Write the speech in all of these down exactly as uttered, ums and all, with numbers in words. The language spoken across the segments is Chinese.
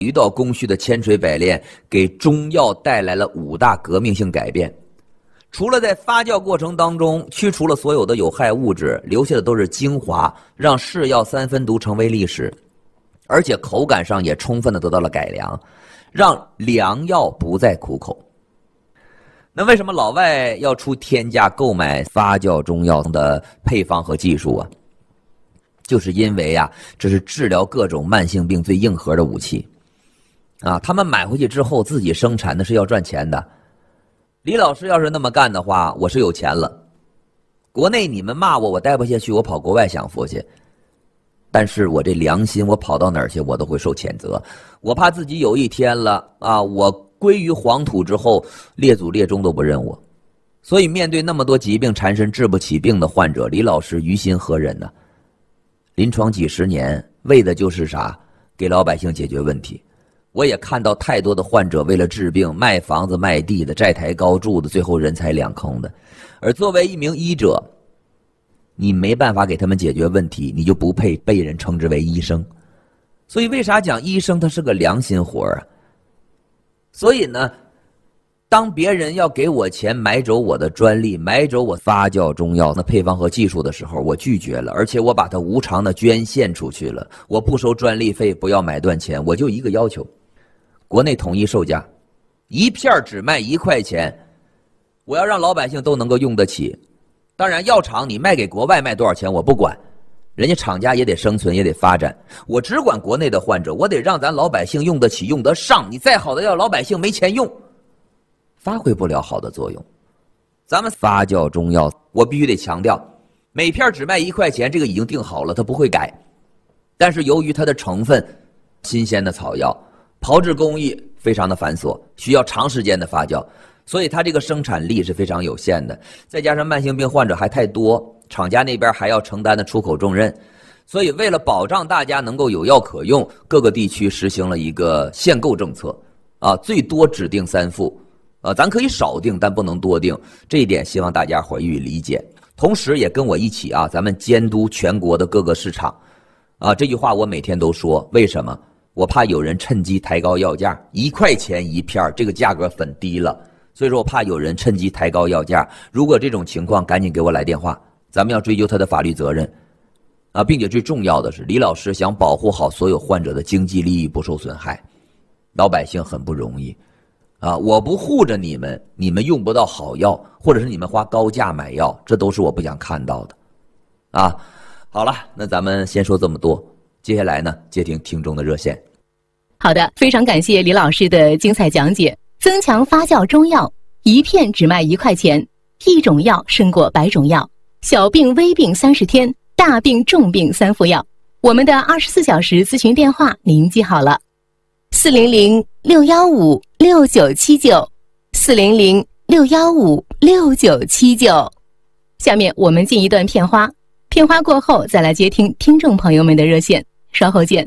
一道工序的千锤百炼，给中药带来了五大革命性改变。除了在发酵过程当中去除了所有的有害物质，留下的都是精华，让是药三分毒成为历史，而且口感上也充分的得到了改良，让良药不再苦口。那为什么老外要出天价购买发酵中药的配方和技术啊？就是因为啊，这是治疗各种慢性病最硬核的武器啊！他们买回去之后自己生产的是要赚钱的。李老师要是那么干的话，我是有钱了。国内你们骂我，我待不下去，我跑国外享福去。但是我这良心，我跑到哪儿去，我都会受谴责。我怕自己有一天了啊，我归于黄土之后，列祖列宗都不认我。所以面对那么多疾病缠身治不起病的患者，李老师于心何忍呢？临床几十年，为的就是啥？给老百姓解决问题。我也看到太多的患者为了治病卖房子卖地的，债台高筑的，最后人财两空的。而作为一名医者，你没办法给他们解决问题，你就不配被人称之为医生。所以为啥讲医生他是个良心活啊？所以呢，当别人要给我钱买走我的专利，买走我发酵中药的配方和技术的时候，我拒绝了，而且我把它无偿的捐献出去了。我不收专利费，不要买断钱，我就一个要求，国内统一售价，一片只卖一块钱，我要让老百姓都能够用得起。当然药厂你卖给国外卖多少钱我不管，人家厂家也得生存也得发展，我只管国内的患者，我得让咱老百姓用得起用得上。你再好的药老百姓没钱用，发挥不了好的作用。咱们发酵中药我必须得强调，每片只卖一块钱，这个已经定好了，它不会改。但是由于它的成分新鲜的草药，炮制工艺非常的繁琐，需要长时间的发酵，所以它这个生产力是非常有限的。再加上慢性病患者还太多，厂家那边还要承担的出口重任，所以为了保障大家能够有药可用，各个地区实行了一个限购政策啊，最多只定三副啊，咱可以少定，但不能多定，这一点希望大家伙予以理解。同时也跟我一起啊，咱们监督全国的各个市场啊，这句话我每天都说。为什么？我怕有人趁机抬高药价，一块钱一片，这个价格很低了，所以说我怕有人趁机抬高药价。如果这种情况，赶紧给我来电话，咱们要追究他的法律责任啊，并且最重要的是，李老师想保护好所有患者的经济利益不受损害，老百姓很不容易啊！我不护着你们，你们用不到好药，或者是你们花高价买药，这都是我不想看到的啊！好了，那咱们先说这么多，接下来呢，接听听众的热线。 好的，非常感谢李老师的精彩讲解。增强发酵中药，一片只卖一块钱，一种药胜过百种药。小病微病三十天，大病重病三副药。我们的二十四小时咨询电话您记好了：四零零六幺五六九七九，四零零六幺五六九七九。下面我们进一段片花，片花过后再来接听听众朋友们的热线，稍后见。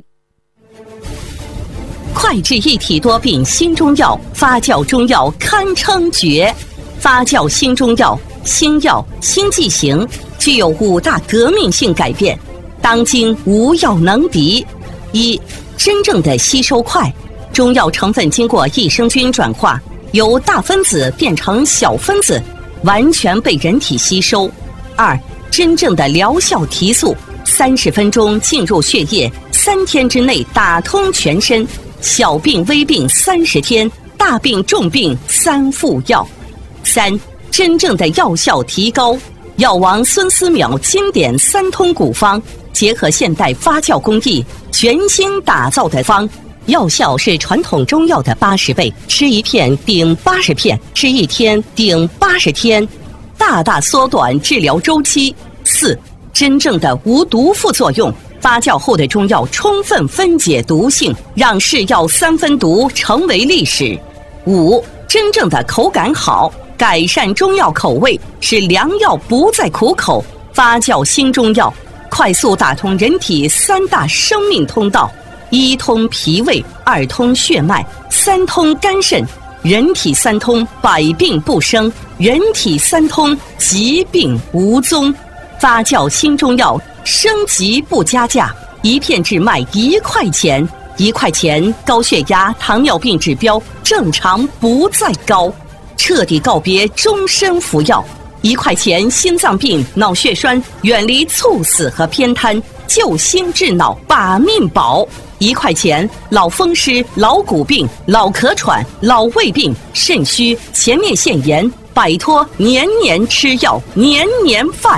快治一体多病新中药，发酵中药堪称绝。发酵新中药，新药新剂型，具有五大革命性改变，当今无药能敌。一、真正的吸收快，中药成分经过益生菌转化，由大分子变成小分子，完全被人体吸收。二、真正的疗效提速，三十分钟进入血液，三天之内打通全身。小病微病三十天，大病重病三副药。三、真正的药效提高，药王孙思邈经典三通古方，结合现代发酵工艺，全新打造的方，药效是传统中药的八十倍，吃一片顶八十片，吃一天顶八十天，大大缩短治疗周期。四、真正的无毒副作用，发酵后的中药充分分解毒性，让是药三分毒成为历史。五、真正的口感好，改善中药口味，使良药不再苦口。发酵新中药，快速打通人体三大生命通道：一通脾胃，二通血脉，三通肝肾。人体三通，百病不生；人体三通，疾病无踪。发酵新中药升级不加价，一片只卖一块钱， 一块钱高血压、糖尿病指标正常不再高，彻底告别终身服药。一块钱心脏病、脑血栓远离猝死和偏瘫，救心治脑把命保。一块钱老风湿、老骨病、老咳喘、老胃病、肾虚、前列腺炎，摆脱年年吃药、年年犯。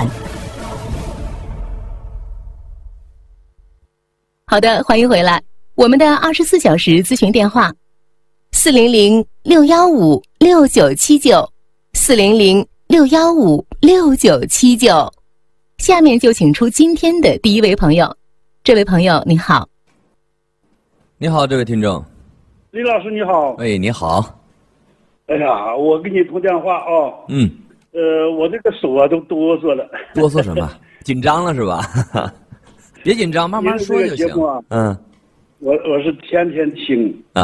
好的，欢迎回来。我们的二十四小时咨询电话：四零零六幺五六九七九，四零零六幺五六九七九。下面就请出今天的第一位朋友。这位朋友，你好。 你好，这位听众。 李老师你好。 哎，你好。 哎呀，我给你通电话啊、哦。 嗯。 呃，我这个手啊都哆嗦了。 哆嗦什么？紧张了是吧？别紧张，慢慢说就行。 啊、 嗯。 我我是天天听啊。